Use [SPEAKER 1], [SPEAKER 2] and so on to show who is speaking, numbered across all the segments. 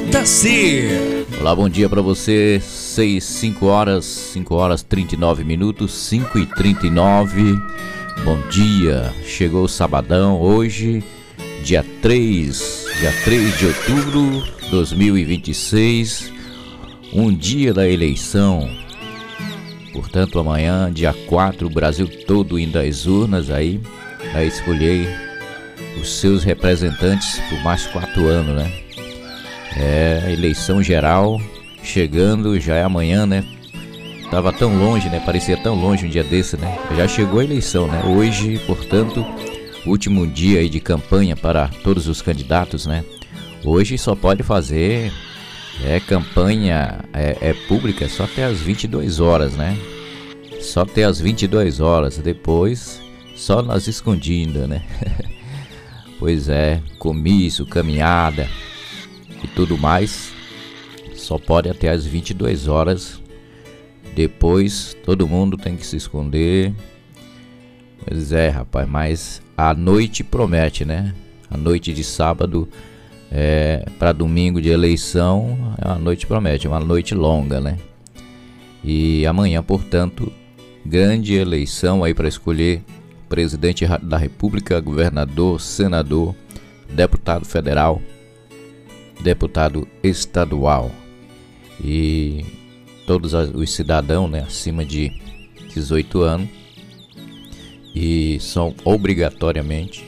[SPEAKER 1] JC.
[SPEAKER 2] Olá, bom dia pra você. 5 horas 39 minutos, 5h39. Bom dia. Chegou o sabadão hoje, dia 3 de outubro de 2026. Um dia da eleição. Portanto, amanhã, dia 4, o Brasil todo indo às urnas aí a escolher os seus representantes por mais 4 anos, né? A eleição geral chegando, já é amanhã, né? Tava tão longe, né? Parecia tão longe um dia desse, né? Já chegou a eleição, né? Hoje, portanto, último dia aí de campanha para todos os candidatos, né? Hoje só pode fazer campanha pública só até as 22 horas, né? Só até as 22 horas, depois só nas escondidas, né? Pois é, comício, caminhada e tudo mais, só pode até as 22 horas. Depois todo mundo tem que se esconder. Pois é, rapaz, mas a noite promete, né? A noite de sábado para domingo de eleição, a noite promete, uma noite longa, né? E amanhã, portanto, grande eleição aí para escolher presidente da República, governador, senador, deputado federal, deputado estadual e todos os cidadãos, né, acima de 18 anos e são obrigatoriamente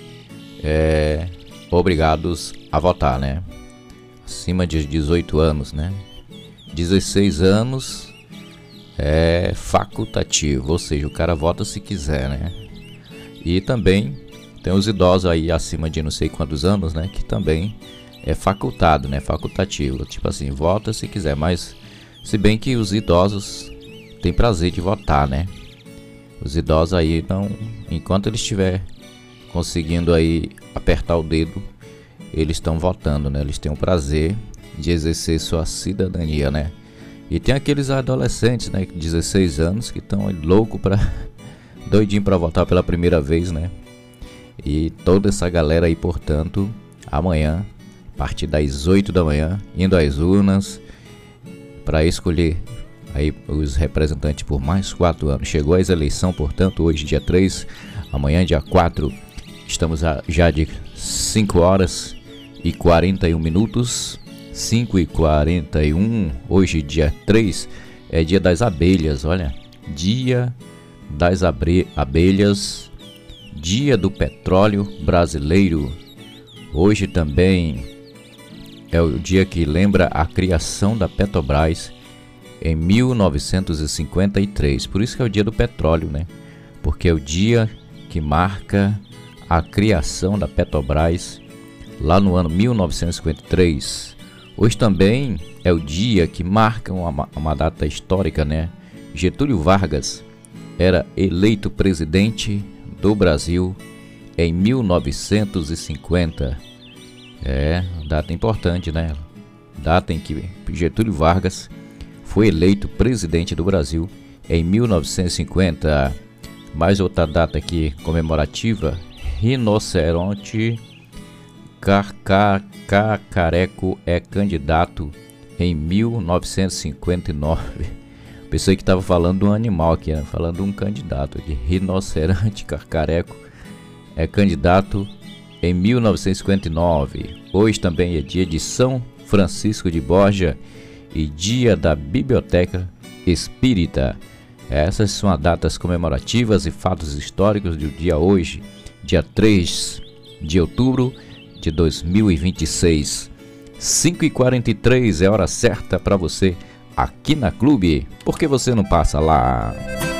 [SPEAKER 2] obrigados a votar, né? Acima de 18 anos, né? 16 anos é facultativo, ou seja, o cara vota se quiser, né? E também tem os idosos aí acima de não sei quantos anos, né? Que também é facultado, né? Facultativo, tipo assim, vota se quiser, mas se bem que os idosos têm prazer de votar, né? Os idosos aí não, enquanto eles estiver conseguindo aí apertar o dedo, eles estão votando, né? Eles têm o prazer de exercer sua cidadania, né? E tem aqueles adolescentes, né? 16 anos que estão loucos doidinho para votar pela primeira vez, né? E toda essa galera aí, portanto, amanhã, a partir das 8 da manhã, indo às urnas para escolher aí os representantes por mais 4 anos. Chegou a eleição, portanto, hoje dia 3, amanhã dia 4, estamos já de 5 horas e 41 minutos, 5h41, hoje dia 3, é dia das abelhas, olha, dia das abelhas, dia do petróleo brasileiro. Hoje também é o dia que lembra a criação da Petrobras em 1953, por isso que é o dia do petróleo, né? Porque é o dia que marca a criação da Petrobras lá no ano 1953. Hoje também é o dia que marca uma data histórica, né? Getúlio Vargas era eleito presidente do Brasil em 1950. Data importante, né? Data em que Getúlio Vargas foi eleito presidente do Brasil em 1950. Mais outra data aqui comemorativa: rinoceronte cacareco é candidato em 1959. Pensei que estava falando de um animal aqui, né? Falando de um candidato aqui. Rinoceronte cacareco é candidato em 1959. Hoje também é dia de São Francisco de Borja e dia da Biblioteca Espírita. Essas são as datas comemorativas e fatos históricos do dia hoje, dia 3 de outubro de 2026. 5h43 é hora certa para você aqui na Clube. Por que você não passa lá?